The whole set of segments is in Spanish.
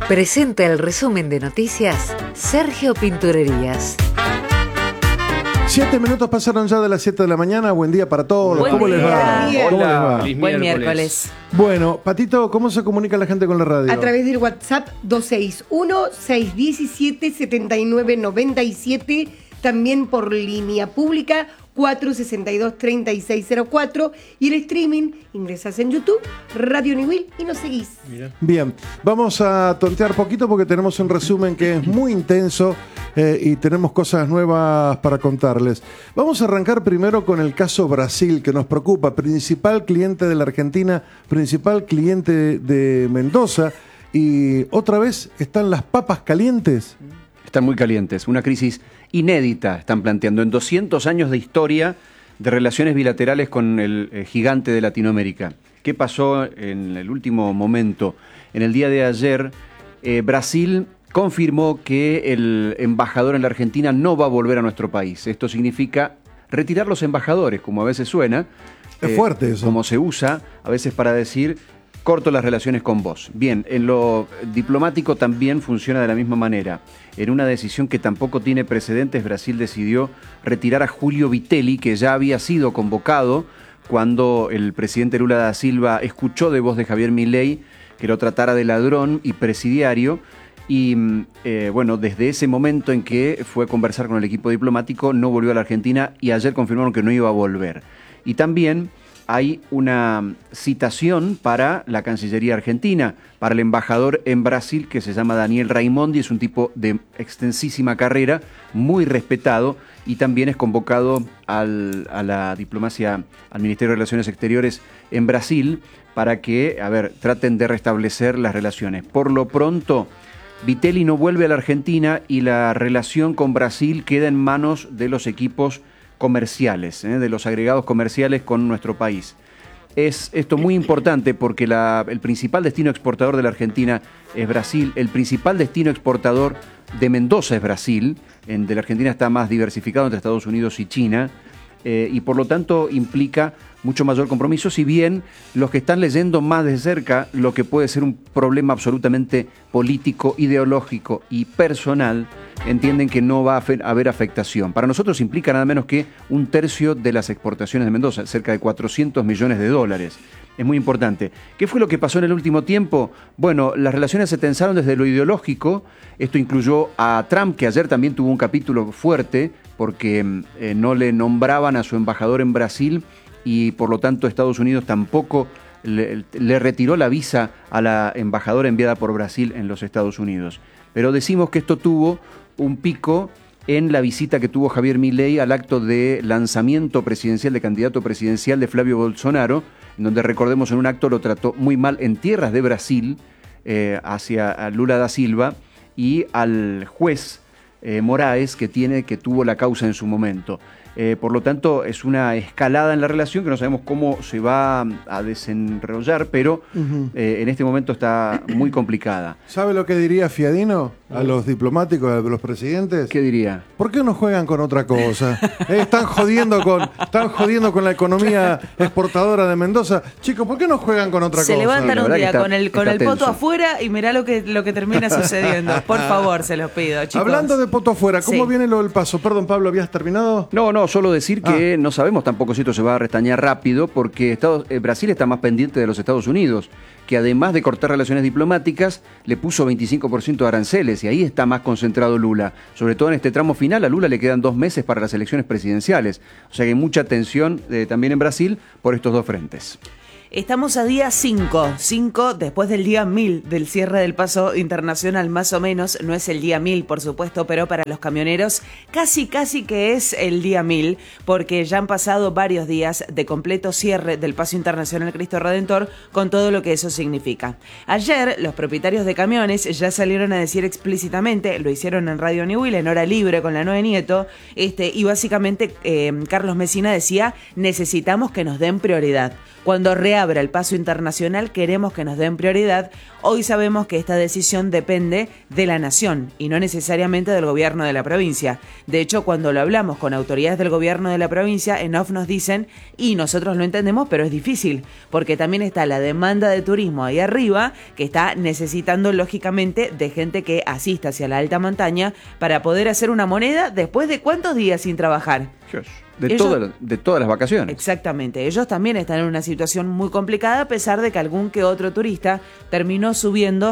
Presenta el resumen de noticias Sergio Pinturerías. 7 minutos pasaron ya de las 7 de la mañana. Buen día para todos. ¿Cómo les va? ¿Cómo les va? Buen miércoles. Bueno, Patito, ¿cómo se comunica la gente con la radio? A través del WhatsApp 261-617-7997. También por línea pública 462-3604. Y el streaming, ingresas en YouTube, Radio Niwil y nos seguís. Mira. Bien, vamos a tontear poquito porque tenemos un resumen que es muy intenso y tenemos cosas nuevas para contarles. Vamos a arrancar primero con el caso Brasil, que nos preocupa. Principal cliente de la Argentina, principal cliente de Mendoza. Y otra vez están las papas calientes. Están muy calientes. Una crisis inédita están planteando en 200 años de historia de relaciones bilaterales con el gigante de Latinoamérica. ¿Qué pasó en el último momento? En el día de ayer, Brasil confirmó que el embajador en la Argentina no va a volver a nuestro país. Esto significa retirar los embajadores, como a veces suena. Es fuerte eso. Como se usa a veces para decir, corto las relaciones con vos. Bien, en lo diplomático también funciona de la misma manera. En una decisión que tampoco tiene precedentes, Brasil decidió retirar a Julio Vitelli, que ya había sido convocado cuando el presidente Lula da Silva escuchó de voz de Javier Milei que lo tratara de ladrón y presidiario. Y bueno, desde ese momento en que fue a conversar con el equipo diplomático, no volvió a la Argentina y ayer confirmaron que no iba a volver. Y también hay una citación para la Cancillería Argentina, para el embajador en Brasil, que se llama Daniel Raimondi, es un tipo de extensísima carrera, muy respetado, y también es convocado a la diplomacia, al Ministerio de Relaciones Exteriores en Brasil, para que, traten de restablecer las relaciones. Por lo pronto, Vitelli no vuelve a la Argentina y la relación con Brasil queda en manos de los equipos comerciales, de los agregados comerciales con nuestro país. Es esto muy importante porque el principal destino exportador de la Argentina es Brasil, el principal destino exportador de Mendoza es Brasil, de la Argentina está más diversificado entre Estados Unidos y China, y por lo tanto implica mucho mayor compromiso, si bien los que están leyendo más de cerca lo que puede ser un problema absolutamente político, ideológico y personal, entienden que no va a haber afectación. Para nosotros implica nada menos que 1/3 de las exportaciones de Mendoza, cerca de $400 millones. Es muy importante. ¿Qué fue lo que pasó en el último tiempo? Bueno, las relaciones se tensaron desde lo ideológico. Esto incluyó a Trump, que ayer también tuvo un capítulo fuerte porque no le nombraban a su embajador en Brasil y por lo tanto Estados Unidos tampoco le retiró la visa a la embajadora enviada por Brasil en los Estados Unidos. Pero decimos que esto tuvo un pico en la visita que tuvo Javier Milei al acto de lanzamiento presidencial, de candidato presidencial de Flavio Bolsonaro, en donde, recordemos, en un acto lo trató muy mal en tierras de Brasil hacia Lula da Silva y al juez Moraes que tuvo la causa en su momento. Por lo tanto, es una escalada en la relación que no sabemos cómo se va a desenrollar, pero en este momento está muy complicada. ¿Sabe lo que diría Fiadino a los diplomáticos, a los presidentes? ¿Qué diría? ¿Por qué no juegan con otra cosa? Están jodiendo con la economía exportadora de Mendoza. Chicos, ¿por qué no juegan con otra cosa? Se levantan un día con el poto tenso afuera y mirá lo que termina sucediendo. Por favor, se los pido, chicos. Hablando de poto afuera, ¿cómo viene lo del paso? Perdón, Pablo, ¿habías terminado? No, solo decir que no sabemos tampoco si esto se va a restañar rápido, porque Brasil está más pendiente de los Estados Unidos, que además de cortar relaciones diplomáticas, le puso 25% de aranceles, y ahí está más concentrado Lula. Sobre todo en este tramo final, a Lula le quedan 2 meses para las elecciones presidenciales. O sea que hay mucha tensión también en Brasil por estos dos frentes. Estamos a día 5 después del día 1000 del cierre del paso internacional, más o menos. No es el día 1000, por supuesto, pero para los camioneros casi que es el día 1000, porque ya han pasado varios días de completo cierre del paso internacional Cristo Redentor, con todo lo que eso significa. Ayer, los propietarios de camiones ya salieron a decir explícitamente, lo hicieron en Radio Niwil, en Hora Libre, con la Noe Nieto, y básicamente Carlos Messina decía, necesitamos que nos den prioridad. Cuando realmente reabra el paso internacional queremos que nos den prioridad. Hoy sabemos que esta decisión depende de la nación y no necesariamente del gobierno de la provincia. De hecho, cuando lo hablamos con autoridades del gobierno de la provincia, en off nos dicen, y nosotros lo entendemos, pero es difícil, porque también está la demanda de turismo ahí arriba, que está necesitando lógicamente de gente que asista hacia la alta montaña para poder hacer una moneda después de ¿cuántos días sin trabajar? De todas las vacaciones. Exactamente. Ellos también están en una situación muy complicada, a pesar de que algún que otro turista terminó subiendo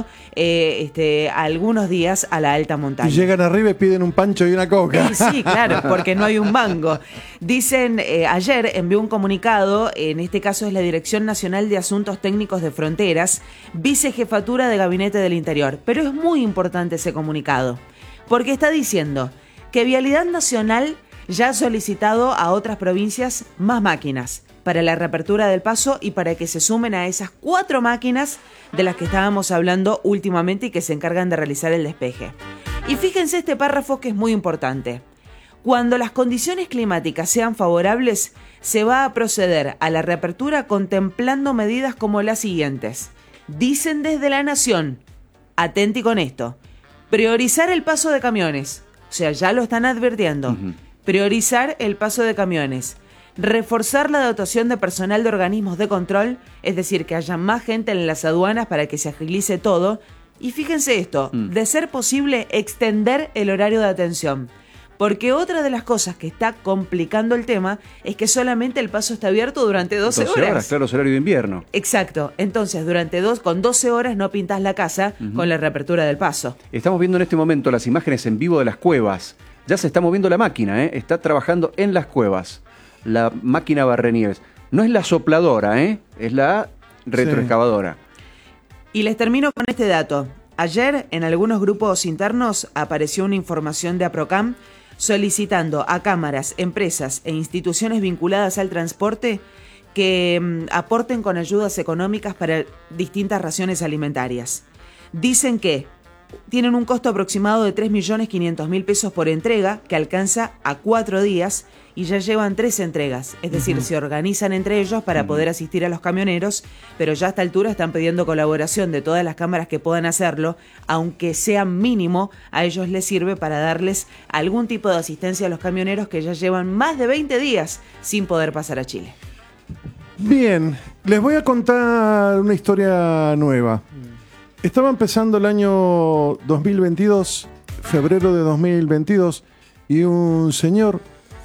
algunos días a la alta montaña. Y llegan arriba y piden un pancho y una coca. Sí, claro, porque no hay un mango. Dicen, ayer envió un comunicado, en este caso es la Dirección Nacional de Asuntos Técnicos de Fronteras, Vicejefatura de Gabinete del Interior. Pero es muy importante ese comunicado, porque está diciendo que Vialidad Nacional ya ha solicitado a otras provincias más máquinas para la reapertura del paso y para que se sumen a esas 4 máquinas de las que estábamos hablando últimamente y que se encargan de realizar el despeje. Y fíjense este párrafo que es muy importante. Cuando las condiciones climáticas sean favorables, se va a proceder a la reapertura contemplando medidas como las siguientes. Dicen desde la Nación, atenti con esto, priorizar el paso de camiones, o sea, ya lo están advirtiendo. Priorizar el paso de camiones, reforzar la dotación de personal de organismos de control, es decir, que haya más gente en las aduanas para que se agilice todo. Y fíjense esto, de ser posible, extender el horario de atención. Porque otra de las cosas que está complicando el tema es que solamente el paso está abierto durante 12 horas. Claro, es horario de invierno. Exacto. Entonces, con 12 horas no pintas la casa con la reapertura del paso. Estamos viendo en este momento las imágenes en vivo de las cuevas. Ya se está moviendo la máquina, está trabajando en las cuevas. La máquina barrenieves. No es la sopladora, es la retroexcavadora. Y les termino con este dato. Ayer, en algunos grupos internos, apareció una información de APROCAM solicitando a cámaras, empresas e instituciones vinculadas al transporte que aporten con ayudas económicas para distintas raciones alimentarias. Dicen que tienen un costo aproximado de 3.500.000 pesos por entrega, que alcanza a 4 días, y ya llevan 3 entregas. Es decir, se organizan entre ellos para poder asistir a los camioneros, pero ya a esta altura están pidiendo colaboración de todas las cámaras que puedan hacerlo, aunque sea mínimo, a ellos les sirve para darles algún tipo de asistencia a los camioneros que ya llevan más de 20 días sin poder pasar a Chile. Bien, les voy a contar una historia nueva. Estaba empezando el año 2022, febrero de 2022, y un señor,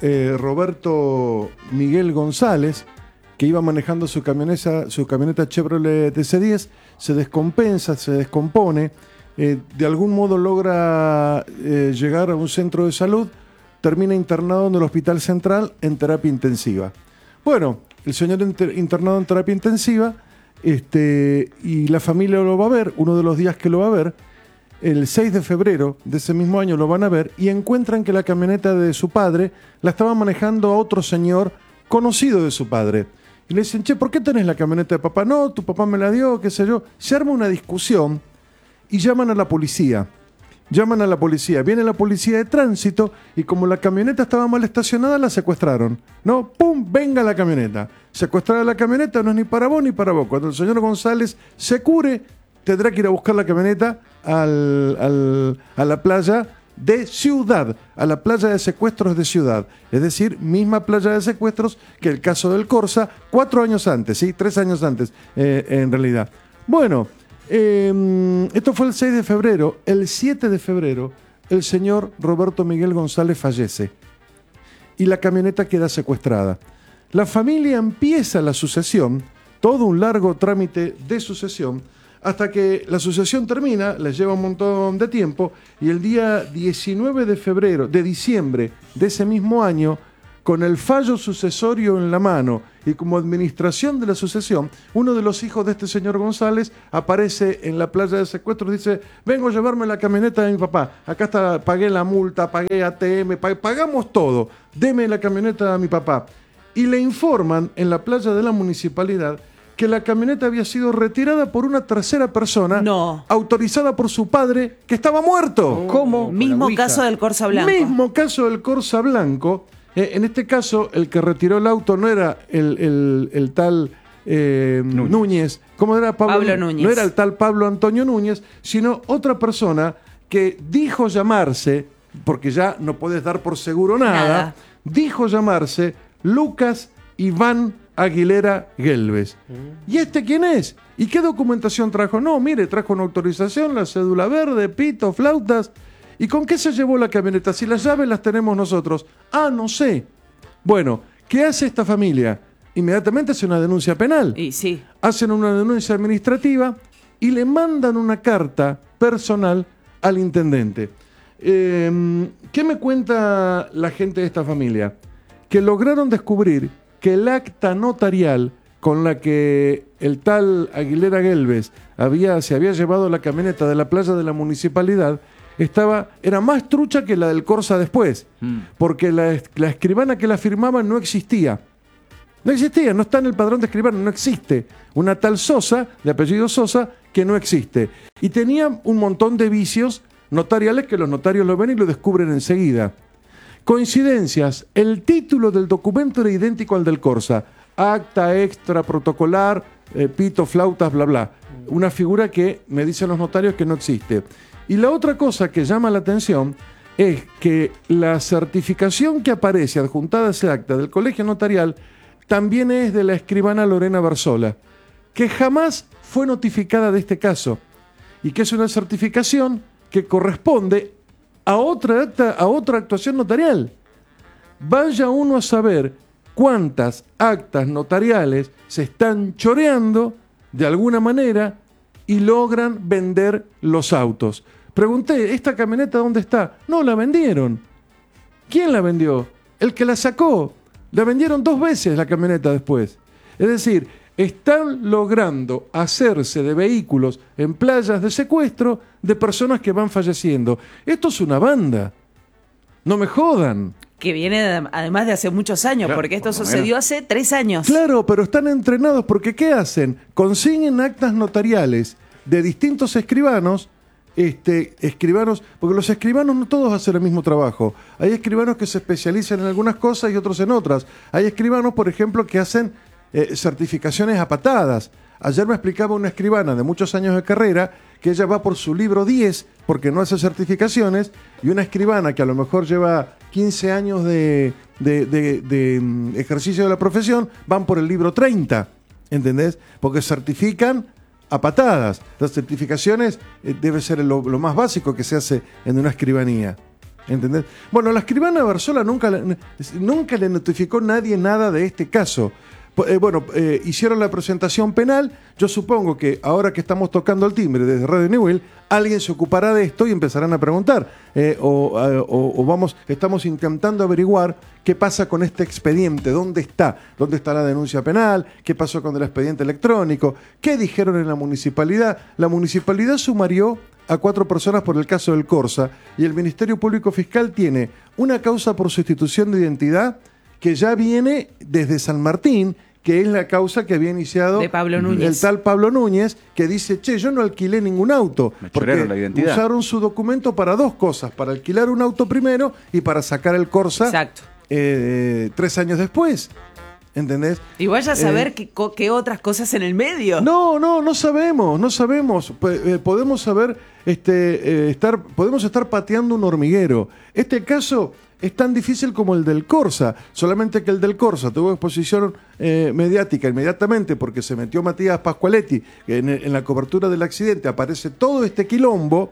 Roberto Miguel González, que iba manejando su camioneta Chevrolet TC10, se descompone, de algún modo logra llegar a un centro de salud, termina internado en el Hospital Central en terapia intensiva. Bueno, el señor internado en terapia intensiva, y la familia lo va a ver, uno de los días que lo va a ver, el 6 de febrero de ese mismo año lo van a ver y encuentran que la camioneta de su padre la estaba manejando a otro señor conocido de su padre. Y le dicen, che, ¿por qué tenés la camioneta de papá? No, tu papá me la dio, qué sé yo. Se arma una discusión y llaman a la policía. Viene la policía de tránsito y como la camioneta estaba mal estacionada, la secuestraron. ¿No? ¡Pum! Venga la camioneta. Secuestrada la camioneta no es ni para vos ni para vos. Cuando el señor González se cure, tendrá que ir a buscar la camioneta a la playa de Ciudad, a la playa de secuestros de Ciudad. Es decir, misma playa de secuestros que el caso del Corsa, 4 años antes, ¿sí? 3 años antes, en realidad. Bueno, esto fue el 6 de febrero. El 7 de febrero, el señor Roberto Miguel González fallece y la camioneta queda secuestrada. La familia empieza la sucesión, todo un largo trámite de sucesión, hasta que la sucesión termina, les lleva un montón de tiempo, y el día 19 de diciembre de ese mismo año, con el fallo sucesorio en la mano y como administración de la sucesión, uno de los hijos de este señor González aparece en la playa de secuestros y dice, vengo a llevarme la camioneta de mi papá, acá está, pagué la multa, pagué ATM, pagamos todo, deme la camioneta a mi papá. Y le informan en la playa de la municipalidad que la camioneta había sido retirada por una tercera persona, autorizada por su padre, que estaba muerto. ¿Cómo? Mismo caso del Corsa Blanco. Mismo caso del Corsa Blanco. En este caso, el que retiró el auto no era el tal Núñez. ¿Cómo era? Pablo Núñez. No era el tal Pablo Antonio Núñez, sino otra persona que dijo llamarse, porque ya no podés dar por seguro nada. Dijo llamarse Lucas Iván Aguilera Gelbes. ¿Y este quién es? ¿Y qué documentación trajo? No, mire, trajo una autorización, la cédula verde, pito, flautas. ¿Y con qué se llevó la camioneta? Si las llaves las tenemos nosotros. Ah, no sé. Bueno, ¿qué hace esta familia? Inmediatamente hace una denuncia penal. Y sí. Hacen una denuncia administrativa y le mandan una carta personal al intendente. ¿Qué me cuenta la gente de esta familia? Que lograron descubrir que el acta notarial con la que el tal Aguilera Gelbes se había llevado la camioneta de la playa de la municipalidad era más trucha que la del Corsa después, porque la escribana que la firmaba no existía. No existía, no está en el padrón de escribano, no existe. Una tal Sosa, de apellido Sosa, que no existe. Y tenía un montón de vicios notariales que los notarios lo ven y lo descubren enseguida. Coincidencias, el título del documento era idéntico al del Corsa. Acta extra protocolar, pito, flautas, bla, bla. Una figura que me dicen los notarios que no existe. Y la otra cosa que llama la atención es que la certificación que aparece adjuntada a ese acta del colegio notarial también es de la escribana Lorena Barzola, que jamás fue notificada de este caso, y que es una certificación que corresponde a otra acta, a otra actuación notarial. Vaya uno a saber cuántas actas notariales se están choreando de alguna manera y logran vender los autos. Pregunté, ¿esta camioneta dónde está? No, la vendieron. ¿Quién la vendió? El que la sacó. La vendieron 2 veces la camioneta después. Es decir, están logrando hacerse de vehículos en playas de secuestro de personas que van falleciendo. Esto es una banda. No me jodan. Que viene además de hace muchos años, claro, porque esto sucedió hace 3 años. Claro, pero están entrenados porque ¿qué hacen? Consiguen actas notariales de distintos escribanos, porque los escribanos no todos hacen el mismo trabajo. Hay escribanos que se especializan en algunas cosas y otros en otras. Hay escribanos, por ejemplo, que hacen certificaciones a patadas. Ayer me explicaba una escribana de muchos años de carrera que ella va por su libro 10 porque no hace certificaciones, y una escribana que a lo mejor lleva 15 años de ejercicio de la profesión van por el libro 30, ¿entendés? Porque certifican a patadas. Las certificaciones debe ser lo más básico que se hace en una escribanía, ¿entendés? Bueno, la escribana Barzola nunca le notificó nadie nada de este caso. Hicieron la presentación penal. Yo supongo que ahora que estamos tocando el timbre desde Radio Newell, alguien se ocupará de esto y empezarán a preguntar. Estamos intentando averiguar qué pasa con este expediente, dónde está la denuncia penal, qué pasó con el expediente electrónico, qué dijeron en la municipalidad. La municipalidad sumarió a 4 personas por el caso del Corsa, y el Ministerio Público Fiscal tiene una causa por sustitución de identidad que ya viene desde San Martín, que es la causa que había iniciado de Pablo Núñez. El tal Pablo Núñez, que dice, yo no alquilé ningún auto. Me chorearon la identidad. Usaron su documento para 2 cosas, para alquilar un auto primero y para sacar el Corsa. Exacto. 3 años después. ¿Entendés? Y vaya a saber qué otras cosas en el medio. No sabemos. Podemos saber, podemos estar pateando un hormiguero. Este caso es tan difícil como el del Corsa, solamente que el del Corsa tuvo exposición mediática inmediatamente porque se metió Matías Pascualetti en la cobertura del accidente. Aparece todo este quilombo,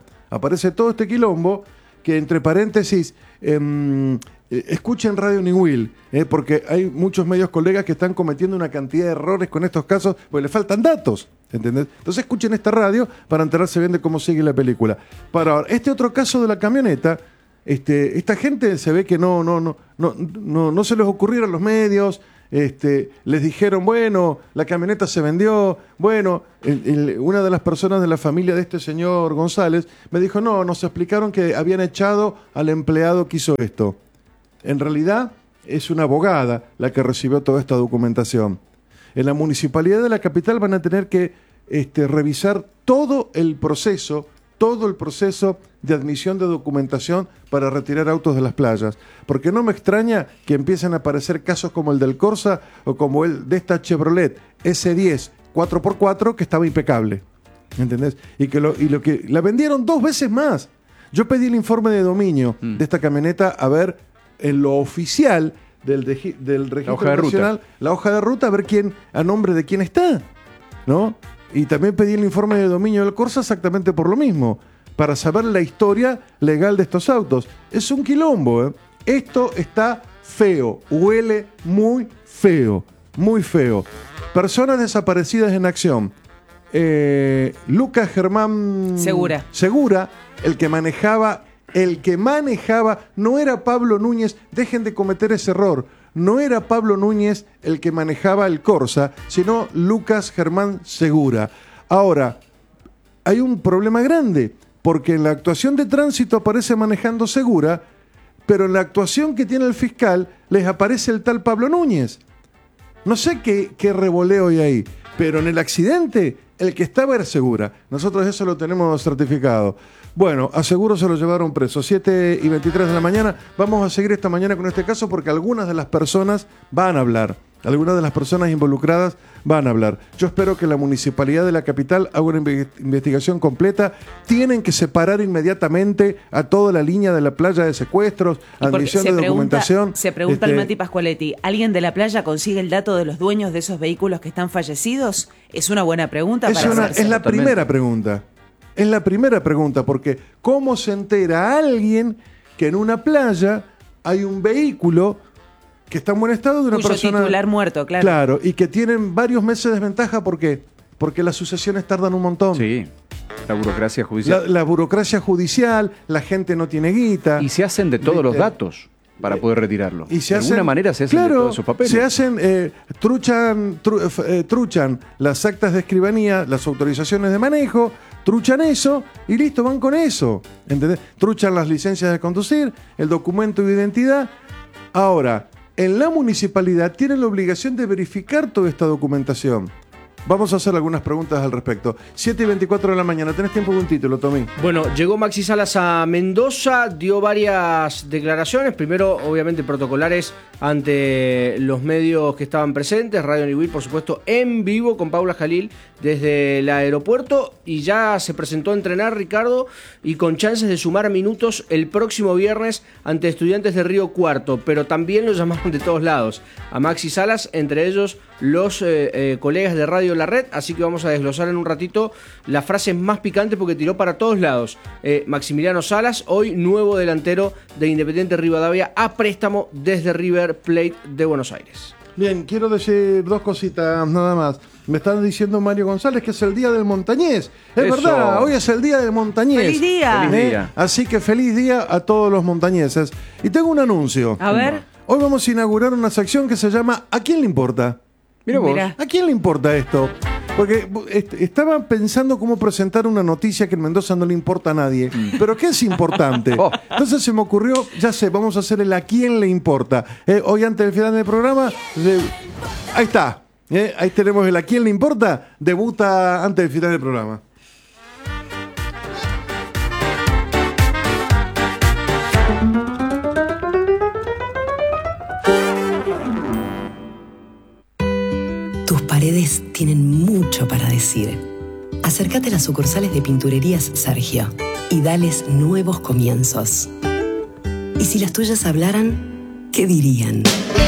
que entre paréntesis, escuchen Radio Newell, porque hay muchos medios colegas que están cometiendo una cantidad de errores con estos casos, porque le faltan datos, ¿entendés? Entonces escuchen esta radio para enterarse bien de cómo sigue la película. Para este otro caso de la camioneta, esta gente se ve que no se les ocurrieron los medios. Les dijeron, bueno, la camioneta se vendió. Bueno, una de las personas de la familia de este señor González me dijo, nos explicaron que habían echado al empleado que hizo esto. En realidad es una abogada la que recibió toda esta documentación. En la municipalidad de la capital van a tener que revisar todo el proceso, todo el proceso de admisión de documentación para retirar autos de las playas. Porque no me extraña que empiecen a aparecer casos como el del Corsa o como el de esta Chevrolet S10 4x4 que estaba impecable. ¿Entendés? Y lo que la vendieron 2 veces más. Yo pedí el informe de dominio de esta camioneta a ver en lo oficial del registro nacional, la hoja de ruta, a ver a nombre de quién está, ¿no? Y también pedí el informe de dominio del Corsa exactamente por lo mismo, para saber la historia legal de estos autos. Es un quilombo, ¿eh? Esto está feo, huele muy feo, muy feo. Personas desaparecidas en acción. Lucas Germán Segura, el que manejaba, no era Pablo Núñez, dejen de cometer ese error, no era Pablo Núñez el que manejaba el Corsa, sino Lucas Germán Segura. Ahora, hay un problema grande, porque en la actuación de tránsito aparece manejando Segura, pero en la actuación que tiene el fiscal les aparece el tal Pablo Núñez. No sé qué revoleo hay ahí, pero en el accidente el que estaba era Segura. Nosotros eso lo tenemos certificado. Bueno, a Seguro se lo llevaron preso. 7:23 de la mañana. Vamos a seguir esta mañana con este caso porque algunas de las personas van a hablar. Algunas de las personas involucradas van a hablar. Yo espero que la municipalidad de la capital haga una investigación completa. Tienen que separar inmediatamente a toda la línea de la playa de secuestros, admisión de documentación. Se pregunta el Mati Pascualetti, ¿alguien de la playa consigue el dato de los dueños de esos vehículos que están fallecidos? Es una buena pregunta para hacerse. Es la primera pregunta. Es la primera pregunta, porque ¿cómo se entera alguien que en una playa hay un vehículo que está en buen estado de una persona titular muerto, claro? Claro, y que tienen varios meses de desventaja? ¿Por qué? Porque las sucesiones tardan un montón. Sí, la burocracia judicial. La burocracia judicial, la gente no tiene guita. Y se hacen de todos los datos para poder retirarlo. Y de alguna manera se hacen de todos esos papeles. Se hacen, truchan las actas de escribanía, las autorizaciones de manejo, truchan eso y listo, van con eso. ¿Entendés? Truchan las licencias de conducir, el documento de identidad. Ahora, en la municipalidad tienen la obligación de verificar toda esta documentación. Vamos a hacer algunas preguntas al respecto. 7:24 de la mañana. ¿Tenés tiempo de un título, Tommy? Bueno, llegó Maxi Salas a Mendoza, dio varias declaraciones. Primero, obviamente, protocolares ante los medios que estaban presentes. Radio Niwil, por supuesto, en vivo con Paula Jalil desde el aeropuerto. Y ya se presentó a entrenar, Ricardo, y con chances de sumar minutos el próximo viernes ante Estudiantes de Río Cuarto. Pero también lo llamaron de todos lados a Maxi Salas, entre ellos los colegas de Radio La Red, así que vamos a desglosar en un ratito las frases más picantes porque tiró para todos lados. Maximiliano Salas, hoy nuevo delantero de Independiente Rivadavia a préstamo desde River Plate de Buenos Aires. Bien, quiero decir 2 cositas nada más. Me están diciendo Mario González que es el día del montañés. Es Eso. verdad, hoy es el día del montañés. ¡Feliz día! Feliz día. Así que feliz día a todos los montañeses. Y tengo un anuncio. A ver. Hoy vamos a inaugurar una sección que se llama ¿A quién le importa? Mira vos. Mirá. ¿A quién le importa esto? Porque estaba pensando cómo presentar una noticia que en Mendoza no le importa a nadie. ¿Pero qué es importante? Entonces se me ocurrió, ya sé, vamos a hacer el ¿a quién le importa? Hoy antes del final del programa, ahí está. Ahí tenemos el ¿a quién le importa? Debuta antes del final del programa. Tus paredes tienen mucho para decir. Acércate a las sucursales de Pinturerías Sergio y dales nuevos comienzos. Y si las tuyas hablaran, ¿qué dirían?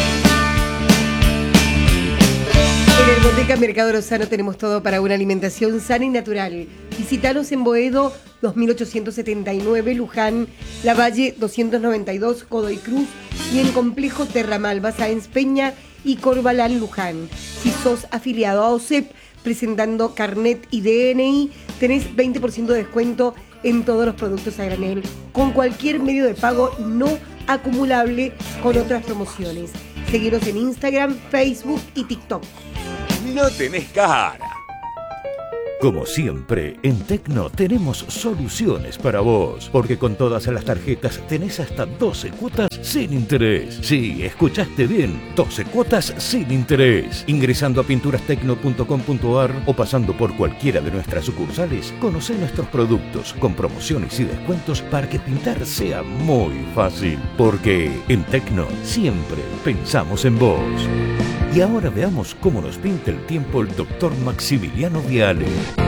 En Herboteca Mercado Lozano tenemos todo para una alimentación sana y natural. Visítanos en Boedo 2879, Luján, Lavalle 292, Godoy Cruz y en Complejo Terramalba, Sáenz Peña y Corbalán, Luján. Si sos afiliado a OSEP presentando carnet y DNI, tenés 20% de descuento en todos los productos a granel, con cualquier medio de pago no acumulable con otras promociones. Seguiros en Instagram, Facebook y TikTok. No tenés cara. Como siempre, en Tecno tenemos soluciones para vos, porque con todas las tarjetas tenés hasta 12 cuotas sin interés. Sí, escuchaste bien, 12 cuotas sin interés. Ingresando a pinturastecno.com.ar o pasando por cualquiera de nuestras sucursales, conocé nuestros productos con promociones y descuentos para que pintar sea muy fácil. Porque en Tecno siempre pensamos en vos. Y ahora veamos cómo nos pinta el tiempo el doctor Maximiliano Viale.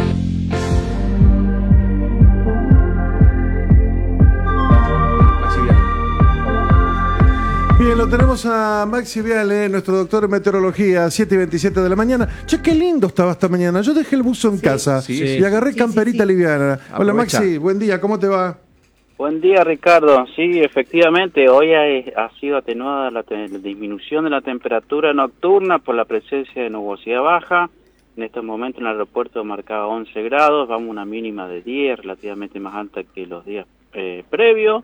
Bien, lo tenemos a Maxi Viale, nuestro doctor en meteorología, 7:27 de la mañana. Che, qué lindo estaba esta mañana. Yo dejé el buzo en casa y agarré camperita liviana. Hola Maxi, buen día, ¿cómo te va? Buen día, Ricardo. Sí, efectivamente, hoy ha sido atenuada la disminución de la temperatura nocturna por la presencia de nubosidad baja. En estos momentos en el aeropuerto marcaba 11 grados, vamos a una mínima de 10, relativamente más alta que los días previos.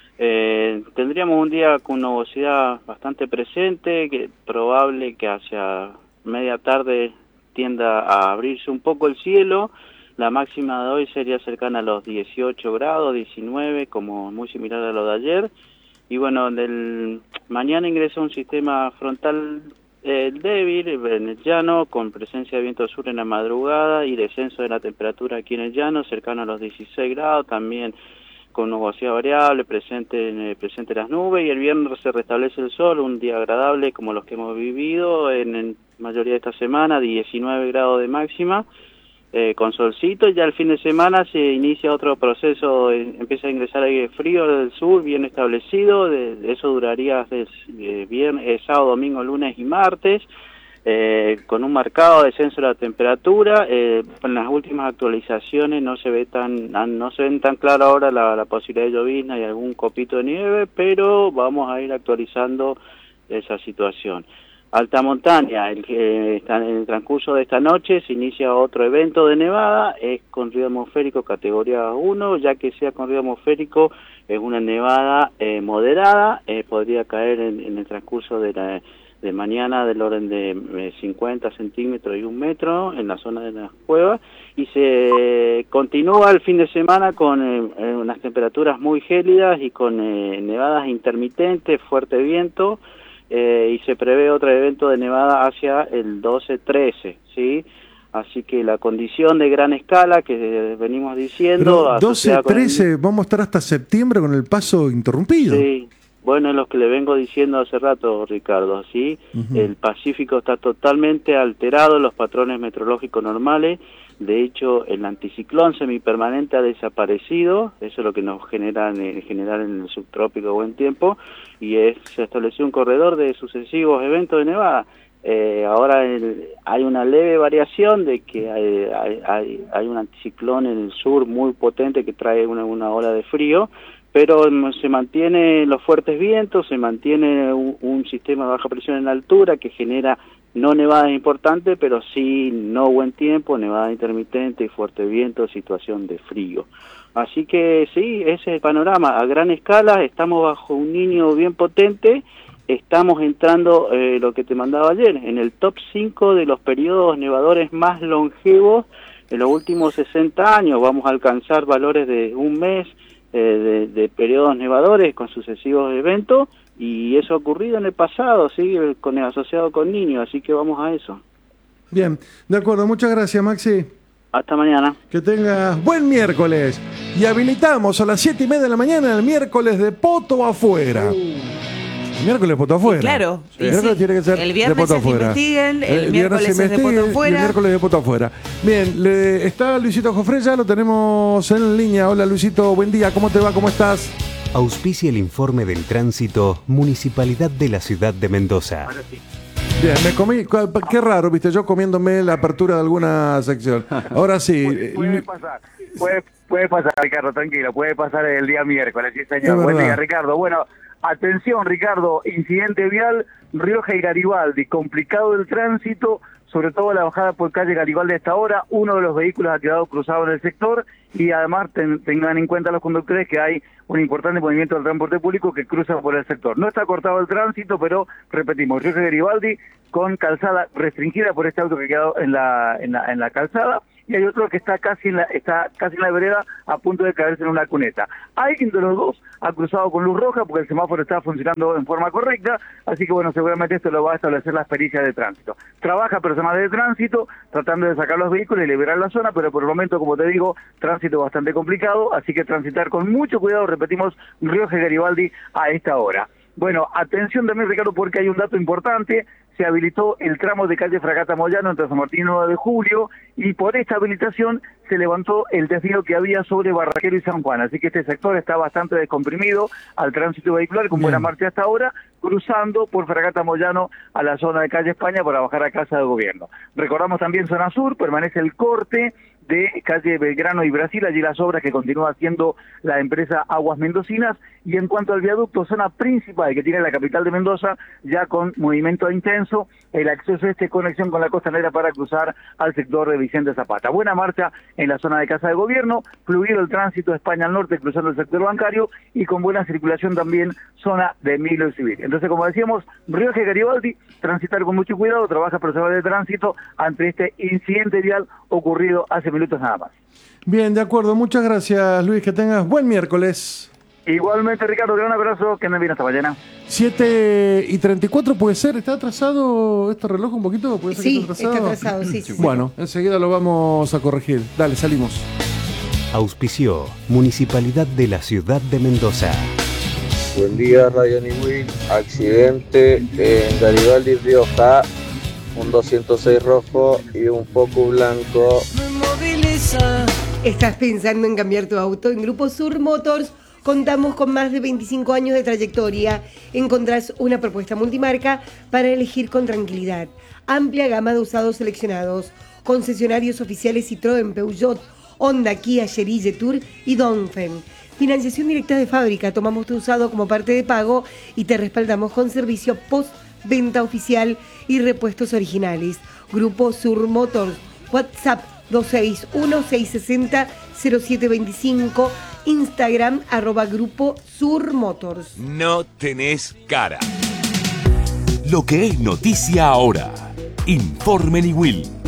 Tendríamos un día con nubosidad bastante presente, que probable que hacia media tarde tienda a abrirse un poco el cielo. La máxima de hoy sería cercana a los 18 grados, 19, como muy similar a lo de ayer. Y bueno, mañana ingresa un sistema frontal débil en el llano, con presencia de viento sur en la madrugada y descenso de la temperatura aquí en el llano, cercano a los 16 grados, también con nubosidad variable, presente las nubes, y el viernes se restablece el sol, un día agradable como los que hemos vivido en mayoría de esta semana, 19 grados de máxima. Con solcito, y ya el fin de semana se inicia otro proceso, empieza a ingresar aire frío del sur, bien establecido, eso duraría sábado, domingo, lunes y martes, con un marcado descenso de la temperatura. En las últimas actualizaciones no se ven tan claro ahora la posibilidad de llovizna y algún copito de nieve, pero vamos a ir actualizando esa situación. Alta montaña, en el transcurso de esta noche se inicia otro evento de nevada, es con ruido atmosférico categoría 1, ya que sea con ruido atmosférico es una nevada moderada, podría caer en el transcurso de mañana del orden de 50 centímetros y 1 metro en la zona de las cuevas, y se continúa el fin de semana con unas temperaturas muy gélidas y con nevadas intermitentes, fuerte viento. Y se prevé otro evento de nevada hacia el 12-13, ¿sí? Así que la condición de gran escala que venimos diciendo... 12-13, vamos a estar hasta septiembre con el paso interrumpido. Sí, bueno, es lo que le vengo diciendo hace rato, Ricardo, ¿sí? El Pacífico está totalmente alterado, los patrones meteorológicos normales. De hecho, el anticiclón semipermanente ha desaparecido, eso es lo que nos genera en general en el subtrópico buen tiempo, y se estableció un corredor de sucesivos eventos de nevada. Ahora hay una leve variación de que hay un anticiclón en el sur muy potente que trae una ola de frío, pero se mantiene los fuertes vientos, se mantiene un sistema de baja presión en la altura que genera no nevadas importantes, pero sí no buen tiempo, nevada intermitente y fuerte viento, situación de frío. Así que sí, ese es el panorama. A gran escala estamos bajo un niño bien potente, estamos entrando, lo que te mandaba ayer, en el top 5 de los periodos nevadores más longevos en los últimos 60 años. Vamos a alcanzar valores de un mes de periodos nevadores con sucesivos eventos, y eso ha ocurrido en el pasado, ¿sí? Asociado con niños, así que vamos a eso. Bien, de acuerdo, muchas gracias, Maxi. Hasta mañana. Que tengas buen miércoles. Y habilitamos a las 7:30 de la mañana el miércoles de poto afuera. El miércoles de poto afuera. Claro. El miércoles tiene que ser el de viernes poto se afuera. investiguen, el miércoles es de poto Y el afuera. miércoles de poto afuera. Bien, está Luisito Jofre, ya lo tenemos en línea. Hola Luisito, buen día, ¿cómo te va? ¿Cómo estás? Auspicia el informe del tránsito Municipalidad de la Ciudad de Mendoza. Bien, me comí, qué raro, viste, yo comiéndome la apertura de alguna sección. Ahora sí. Puede pasar, puede pasar, Ricardo, tranquilo, puede pasar el día miércoles, sí señor. Buen día, Ricardo. Bueno, atención, Ricardo, incidente vial, Rioja y Garibaldi, complicado el tránsito, sobre todo la bajada por calle Garibaldi a esta hora. Uno de los vehículos ha quedado cruzado en el sector, y además tengan en cuenta los conductores que hay un importante movimiento del transporte público que cruza por el sector. No está cortado el tránsito, pero repetimos, Rioja y Garibaldi con calzada restringida por este auto que ha quedado en la calzada, y hay otro que está casi en la vereda a punto de caerse en una cuneta. Alguien de los dos ha cruzado con luz roja porque el semáforo está funcionando en forma correcta, así que bueno, seguramente esto lo va a establecer las pericias de tránsito. Trabaja personal de tránsito tratando de sacar los vehículos y liberar la zona, pero por el momento, como te digo, tránsito bastante complicado, así que transitar con mucho cuidado, repetimos, Rioja y Garibaldi a esta hora. Bueno, atención también, Ricardo, porque hay un dato importante. Se habilitó el tramo de calle Fragata Moyano entre San Martín y 9 de Julio, y por esta habilitación se levantó el desvío que había sobre Barraquero y San Juan, así que este sector está bastante descomprimido al tránsito vehicular, con buena marcha hasta ahora, cruzando por Fragata Moyano a la zona de calle España para bajar a Casa de Gobierno. Recordamos también zona sur, permanece el corte de calle Belgrano y Brasil, allí las obras que continúa haciendo la empresa Aguas Mendocinas, y en cuanto al viaducto, zona principal que tiene la capital de Mendoza, ya con movimiento intenso, el acceso conexión con la costanera para cruzar al sector de Vicente Zapata. Buena marcha en la zona de Casa de Gobierno, fluido el tránsito de España al norte cruzando el sector bancario, y con buena circulación también zona de Emilio Civil. Entonces, como decíamos, Rioja y Garibaldi, transitar con mucho cuidado, trabaja personal de tránsito ante este incidente vial ocurrido hace minutos nada más. Bien, de acuerdo. Muchas gracias, Luis. Que tengas buen miércoles. Igualmente, Ricardo, gran abrazo. Que anden bien hasta mañana. 7:34 puede ser. ¿Está atrasado este reloj un poquito? ¿Puede ser Sí, que está atrasado, sí. Bueno, enseguida lo vamos a corregir. Dale, salimos. Auspició Municipalidad de la Ciudad de Mendoza. Buen día, Radio Niwil. Accidente en Garibaldi, Rioja. Un 206 rojo y un foco blanco. ¿Estás pensando en cambiar tu auto? En Grupo Sur Motors contamos con más de 25 años de trayectoria. Encontrás una propuesta multimarca para elegir con tranquilidad. Amplia gama de usados seleccionados. Concesionarios oficiales Citroën, Peugeot, Honda, Kia, Chery, Jetour y Dongfeng. Financiación directa de fábrica. Tomamos tu usado como parte de pago y te respaldamos con servicio post-venta oficial y repuestos originales. Grupo Sur Motors. WhatsApp 261-660-0725. Instagram @Grupo Sur Motors. No tenés cara. Lo que es noticia ahora. Informe Niwil.